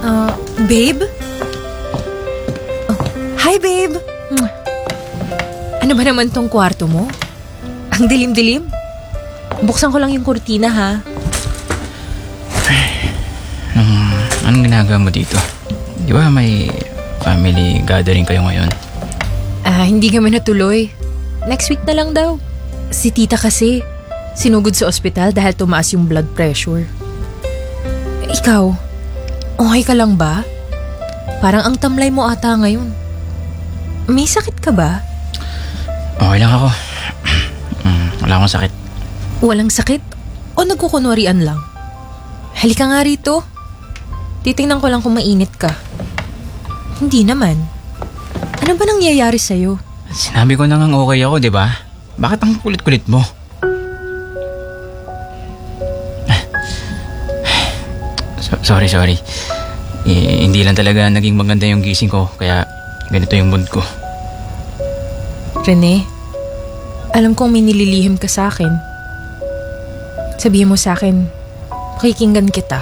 Babe? Oh, hi, babe! Ano ba naman tong kwarto mo? Ang dilim-dilim. Buksan ko lang yung kurtina, ha? Anong ginagawa mo dito? Di ba may family gathering kayo ngayon? Hindi kami natuloy. Next week na lang daw. Si tita kasi, sinugod sa ospital dahil tumaas yung blood pressure. Ikaw, okay ka lang ba? Parang ang tamlay mo ata ngayon. May sakit ka ba? Okay lang ako. Wala akong sakit. Walang sakit? O nagkukunwarian lang? Halika nga rito. Titingnan ko lang kung mainit ka. Hindi naman. Ano ba nangyayari sa'yo? Sinabi ko na nga okay ako, di ba? Bakit ang kulit-kulit mo? Sorry. Hindi lang talaga naging maganda yung gising ko, kaya ganito yung mood ko. Rene, alam kong may nililihim ka sa akin. Sabihin mo sa akin, pakikinggan kita.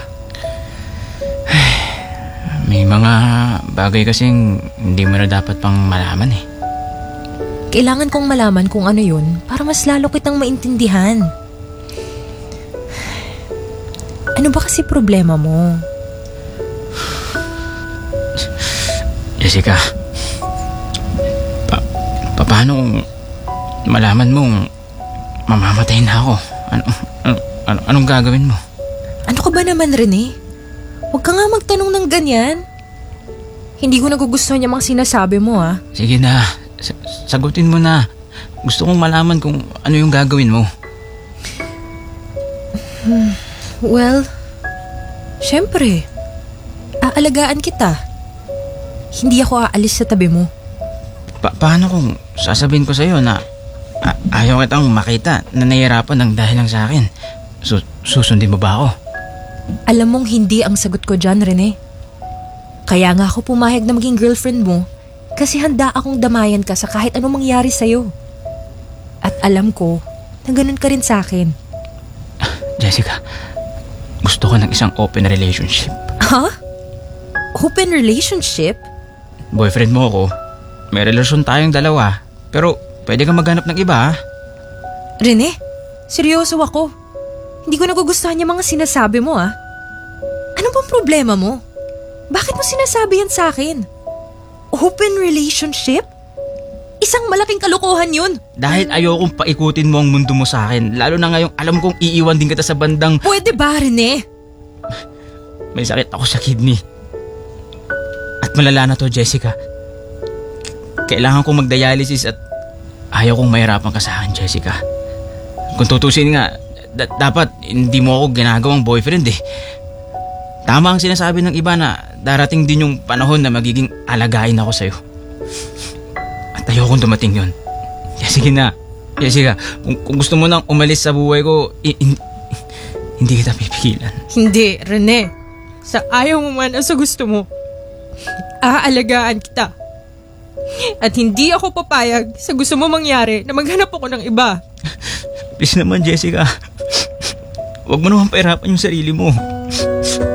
May mga bagay kasing hindi mo na dapat pang malaman eh. Kailangan kong malaman kung ano yun para mas lalo kitang maintindihan. Ano ba kasi problema mo? Jessica, paano kung malaman mong mamamatay na ako? Anong gagawin mo? Ano ka ba naman, Rene? Huwag ka nga magtanong ng ganyan. Hindi ko nagugustuhan yung mga sinasabi mo, ha? Sige na, sagutin mo na. Gusto kong malaman kung ano yung gagawin mo. Well, syempre, aalagaan kita. Hindi ako aalis sa tabi mo. Paano kung sasabihin ko sa'yo na ayaw kitang makita na nahihirapan ng dahil lang sa akin? Susundin mo ba ako? Alam mong hindi ang sagot ko dyan, Rene. Kaya nga ako pumayag na maging girlfriend mo kasi handa akong damayan ka sa kahit anong mangyari sa'yo. At alam ko na ganun ka rin sa akin. Jessica, gusto ko ng isang open relationship. Huh? Open relationship? Boyfriend mo ako. May relasyon tayong dalawa. Pero pwede kang maghanap ng iba, ha? Rene, seryoso ako. Hindi ko nagugustuhan yung mga sinasabi mo, ha? Ano bang problema mo? Bakit mo sinasabi yan sa akin? Open relationship? Isang malaking kalokohan yun. Dahil ayokong paikutin mo ang mundo mo sa akin. Lalo na ngayong alam kong iiwan din kita sa bandang... Pwede ba, Rene? May sakit ako sa kidney. At malala na to, Jessica. Kailangan kong mag-dialysis at ayaw kong mahirapan ka sa akin, Jessica. Kung tutusin nga, dapat hindi mo ako ginagawang boyfriend eh. Tama ang sinasabi ng iba na darating din yung panahon na magiging alagain ako sa'yo. At ayokong dumating yun. Kaya sige na, Jessica, kung gusto mo nang umalis sa buhay ko, hindi kita pipigilan. Hindi, Rene. Sa ayaw mo man o sa gusto mo, aalagaan kita. At hindi ako papayag sa gusto mo mangyari na maghanap ako ng iba. Please naman, Jessica. Huwag mo naman pahirapan yung sarili mo.